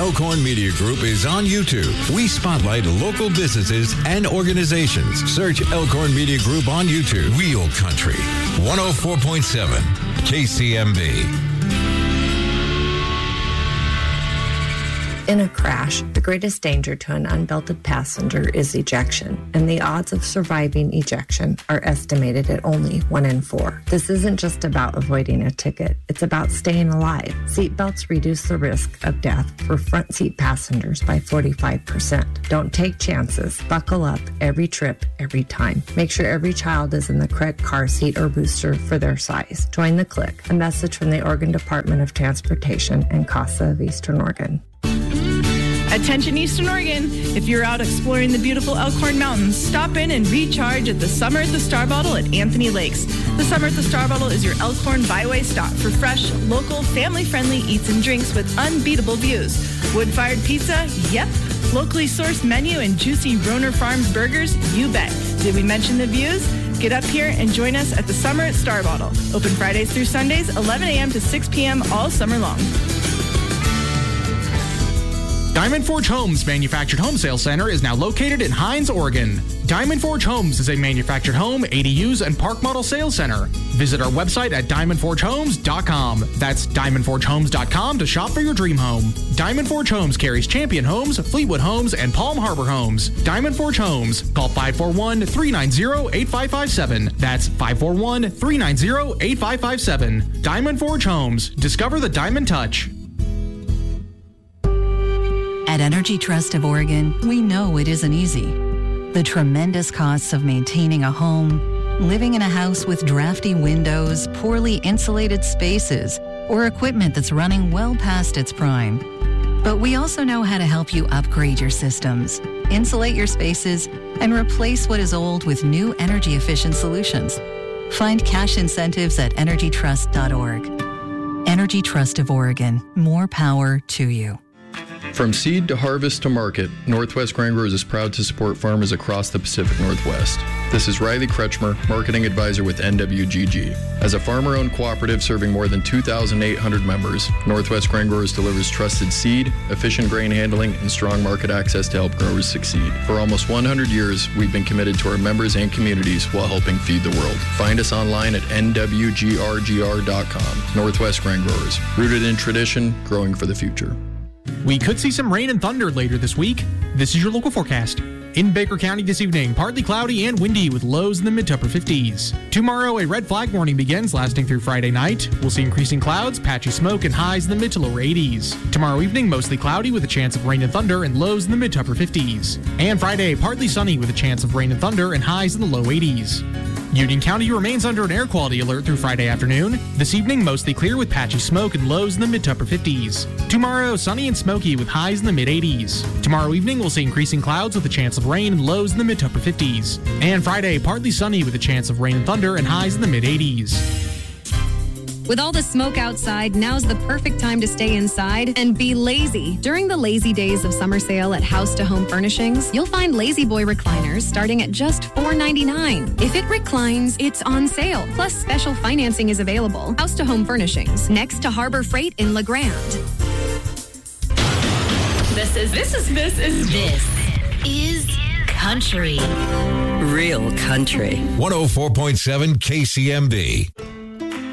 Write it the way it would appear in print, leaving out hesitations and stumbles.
Elkhorn Media Group is on YouTube. We spotlight local businesses and organizations. Search Elkhorn Media Group on YouTube. Real Country, 104.7 KCMB. In a crash, the greatest danger to an unbelted passenger is ejection, and the odds of surviving ejection are estimated at only 1 in 4. This isn't just about avoiding a ticket, it's about staying alive. Seatbelts reduce the risk of death for front seat passengers by 45%. Don't take chances. Buckle up every trip, every time. Make sure every child is in the correct car seat or booster for their size. Join the clique, a message from the Oregon Department of Transportation and CASA of Eastern Oregon. Attention Eastern Oregon, if you're out exploring the beautiful Elkhorn Mountains, stop in and recharge at the Summer at the Star Bottle at Anthony Lakes. The Summer at the Star Bottle is your Elkhorn byway stop for fresh, local, family-friendly eats and drinks with unbeatable views. Wood-fired pizza? Yep. Locally sourced menu and juicy Roner Farms burgers? You bet. Did we mention the views? Get up here and join us at the Summer at Star Bottle. Open Fridays through Sundays, 11 a.m. to 6 p.m. all summer long. Diamond Forge Homes Manufactured Home Sales Center is now located in Hines, Oregon. Diamond Forge Homes is a manufactured home, ADUs, and park model sales center. Visit our website at diamondforgehomes.com. That's diamondforgehomes.com to shop for your dream home. Diamond Forge Homes carries Champion Homes, Fleetwood Homes, and Palm Harbor Homes. Diamond Forge Homes. Call 541-390-8557. That's 541-390-8557. Diamond Forge Homes. Discover the Diamond Touch. At Energy Trust of Oregon, we know it isn't easy. The tremendous costs of maintaining a home, living in a house with drafty windows, poorly insulated spaces, or equipment that's running well past its prime. But we also know how to help you upgrade your systems, insulate your spaces, and replace what is old with new energy-efficient solutions. Find cash incentives at energytrust.org. Energy Trust of Oregon. More power to you. From seed to harvest to market, Northwest Grain Growers is proud to support farmers across the Pacific Northwest. This is Riley Kretschmer, Marketing Advisor with NWGG. As a farmer-owned cooperative serving more than 2,800 members, Northwest Grain Growers delivers trusted seed, efficient grain handling, and strong market access to help growers succeed. For almost 100 years, we've been committed to our members and communities while helping feed the world. Find us online at nwgrgr.com. Northwest Grain Growers, rooted in tradition, growing for the future. We could see some rain and thunder later this week. This is your local forecast. In Baker County this evening, partly cloudy and windy with lows in the mid to upper 50s. Tomorrow, a red flag warning begins lasting through Friday night. We'll see increasing clouds, patchy smoke, and highs in the mid to lower 80s. Tomorrow evening, mostly cloudy with a chance of rain and thunder and lows in the mid to upper 50s. And Friday, partly sunny with a chance of rain and thunder and highs in the low 80s. Union County remains under an air quality alert through Friday afternoon. This evening, mostly clear with patchy smoke and lows in the mid to upper 50s. Tomorrow, sunny and smoky with highs in the mid 80s. Tomorrow evening, we'll see increasing clouds with a chance of rain and lows in the mid to upper 50s. And Friday, partly sunny with a chance of rain and thunder and highs in the mid 80s. With all the smoke outside, now's the perfect time to stay inside and be lazy. During the Lazy Days of Summer Sale at House to Home Furnishings, you'll find Lazy Boy recliners starting at just $4.99. If it reclines, it's on sale. Plus, special financing is available. House to Home Furnishings, next to Harbor Freight in La Grande. This is country. Real country. 104.7 KCMB.